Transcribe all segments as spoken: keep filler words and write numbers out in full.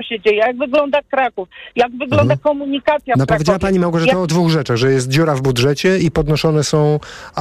się dzieje, jak wygląda Kraków, jak wygląda mhm. komunikacja w No Krakowie. powiedziała pani Małgorzata jak... o dwóch rzeczach, że jest dziura w budżecie i podnoszone są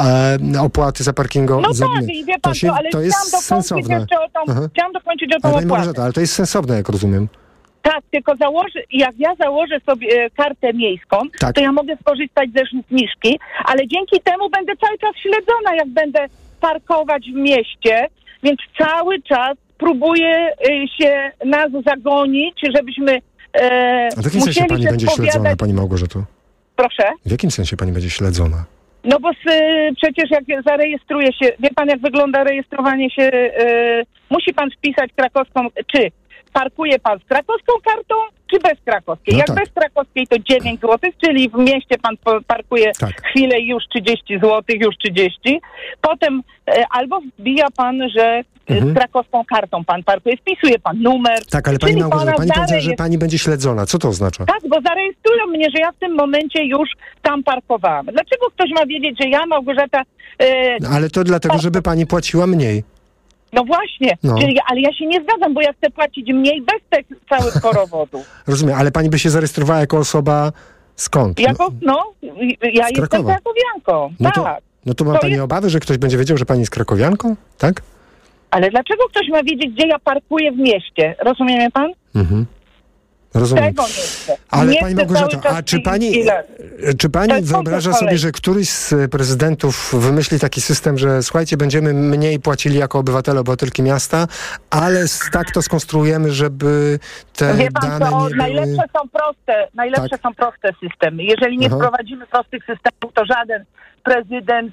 e, opłaty za parkingowe. No za... tak, i wie pan to, się, to, ale to jest chciałam dokończyć sensowne. jeszcze o tą, chciałam dokończyć o tą ale opłatę. Małgorzata, ale to jest sensowne, jak rozumiem. Tak, tylko założy, jak ja założę sobie e, kartę miejską, tak. to ja mogę skorzystać ze zniżki, ale dzięki temu będę cały czas śledzona, jak będę parkować w mieście, więc cały czas próbuję y, się nas zagonić, żebyśmy e, A w jakim sensie pani będzie spowiadać... śledzona, pani Małgorzato? Proszę? W jakim sensie pani będzie śledzona? No bo y, przecież jak zarejestruje się, wie pan jak wygląda rejestrowanie się, y, musi pan wpisać krakowską, czy parkuje pan z krakowską kartą, czy bez krakowskiej. No jak tak. bez krakowskiej to dziewięć złotych, czyli w mieście pan parkuje tak. chwilę i już trzydzieści złotych, już trzydzieści. Potem e, albo wbija pan, że mhm. z krakowską kartą pan parkuje, wpisuje pan numer. Tak, ale pani Małgorzata, pani powiedziała, że pani będzie śledzona. Co to oznacza? Tak, bo zarejestrują mnie, że ja w tym momencie już tam parkowałam. Dlaczego ktoś ma wiedzieć, że ja, Małgorzata... E, no, ale to dlatego, żeby pani płaciła mniej. No właśnie, no. Czyli, ale ja się nie zgadzam, bo ja chcę płacić mniej bez tych całych korowodów. Rozumiem, ale pani by się zarejestrowała jako osoba skąd? Jako, no, ja jestem krakowianką, no tak. To, no to ma to pani jest... obawy, że ktoś będzie wiedział, że pani jest krakowianką, tak? Ale dlaczego ktoś ma wiedzieć, gdzie ja parkuję w mieście? Rozumie mnie pan? Mhm. Rozumiem. Tego nie chcę. Ale nie pani Małgorzata, a czy pani, czy pani wyobraża sobie, że któryś z prezydentów wymyśli taki system, że słuchajcie, będziemy mniej płacili jako obywatele, obywatelki miasta, ale tak to skonstruujemy, żeby te Wie pan, dane to nie najlepsze były... są proste, najlepsze tak. są proste systemy. Jeżeli nie Aha. wprowadzimy prostych systemów, to żaden prezydent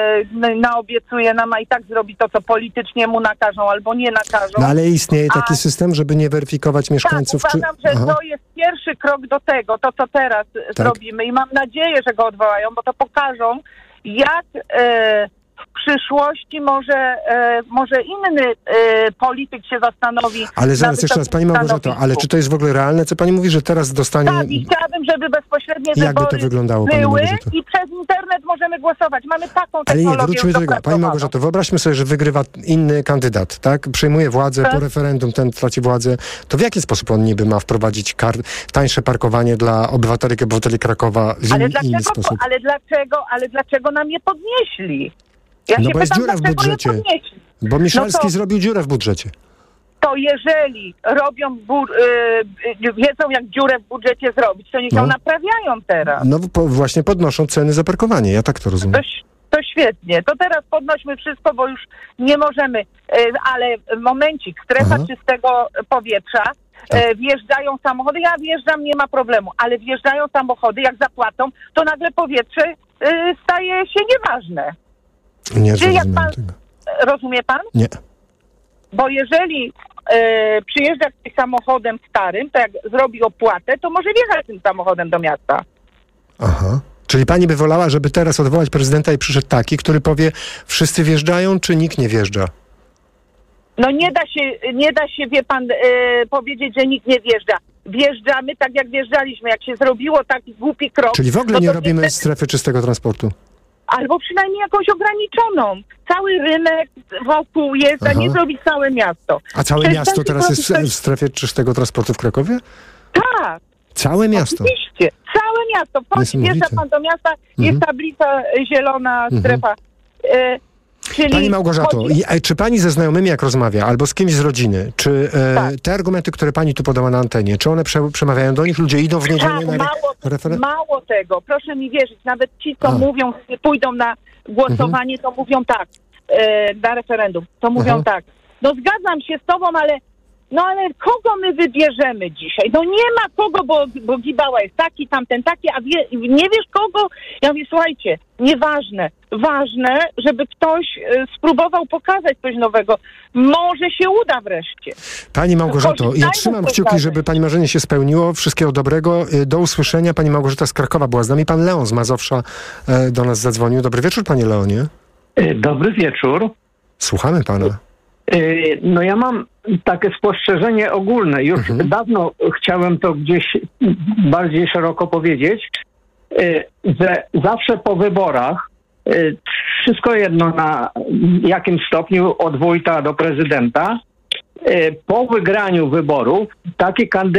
e, naobiecuje nam, a i tak zrobi to, co politycznie mu nakażą albo nie nakażą. No ale istnieje taki a... system, żeby nie weryfikować mieszkańców? Tak, uważam, czy... że Aha. to jest pierwszy krok do tego, to co teraz tak. zrobimy i mam nadzieję, że go odwołają, bo to pokażą, jak e, w przyszłości może, e, może inny e, polityk się zastanowi. Ale zaraz jeszcze raz, pani Małgorzato, ale czy to jest w ogóle realne, co pani mówi, że teraz dostanie... Tak, i chciałabym, żeby bezpośrednie Jakby wybory to wyglądało, pani były Małgorzato? I przez internet możemy głosować. Mamy taką technologię. Ale nie, wróćmy do tego. Pani Małgorzato, wyobraźmy sobie, że wygrywa inny kandydat, tak? Przejmuje władzę, tak. po referendum ten traci władzę. To w jaki sposób on niby ma wprowadzić kar... tańsze parkowanie dla obywatelek i obywateli Krakowa w ale in, dlaczego, inny sposób? Ale dlaczego, ale dlaczego nam je podnieśli? Ja no się bo jest pytam, dziura w budżecie. Bo Miszalski no to, zrobił dziurę w budżecie. To jeżeli robią, bu- yy, wiedzą jak dziurę w budżecie zrobić, to niech ją no. naprawiają teraz. No po, właśnie podnoszą ceny za parkowanie, ja tak to rozumiem. To, to świetnie. To teraz podnośmy wszystko, bo już nie możemy. Yy, ale momencik, strefa Aha. czystego powietrza, tak. yy, wjeżdżają samochody. Ja wjeżdżam, nie ma problemu, ale wjeżdżają samochody, jak zapłacą, to nagle powietrze yy, staje się nieważne. Nie rozumiem pan, tego. Rozumie pan? Nie. Bo jeżeli e, przyjeżdża ktoś samochodem starym, to jak zrobi opłatę, to może wjechać tym samochodem do miasta. Aha. Czyli pani by wolała, żeby teraz odwołać prezydenta i przyszedł taki, który powie, wszyscy wjeżdżają, czy nikt nie wjeżdża? No nie da się, nie da się, wie pan, e, powiedzieć, że nikt nie wjeżdża. Wjeżdżamy tak, jak wjeżdżaliśmy. Jak się zrobiło taki głupi krok... Czyli w ogóle no nie robimy niestety... strefy czystego transportu? Albo przynajmniej jakąś ograniczoną. Cały rynek wokół jest, Aha. a nie zrobić całe miasto. A całe Przez miasto teraz jest w, w strefie czystego transportu w Krakowie? Tak. Całe miasto? Oczywiście. Całe miasto. Wchodzi, wjeżdża pan do miasta, mhm. jest tablica zielona, strefa. Mhm. E, czyli pani Małgorzato, chodzi... czy pani ze znajomymi jak rozmawia, albo z kimś z rodziny, czy e, tak. te argumenty, które pani tu podała na antenie, czy one prze, przemawiają do nich? Ludzie idą w niedzielę tak, na mało, referendum? Mało tego. Proszę mi wierzyć. Nawet ci, co A. mówią, pójdą na głosowanie, mhm. to mówią tak. E, na referendum. To mówią Aha. tak. No zgadzam się z tobą, ale no ale kogo my wybierzemy dzisiaj? No nie ma kogo, bo, bo Gibała jest taki, tamten taki, a wie, nie wiesz kogo? Ja mówię, słuchajcie, nieważne. Ważne, żeby ktoś e, spróbował pokazać coś nowego. Może się uda wreszcie. Pani Małgorzato, ja trzymam kciuki, żeby pani marzenie się spełniło. Wszystkiego dobrego. Do usłyszenia. Pani Małgorzata z Krakowa była z nami. Pan Leon z Mazowsza e, do nas zadzwonił. Dobry wieczór, panie Leonie. Dobry wieczór. Słuchamy pana. No ja mam takie spostrzeżenie ogólne. Już mhm. dawno chciałem to gdzieś bardziej szeroko powiedzieć, że zawsze po wyborach wszystko jedno na jakim stopniu od wójta do prezydenta po wygraniu wyborów taki kandydat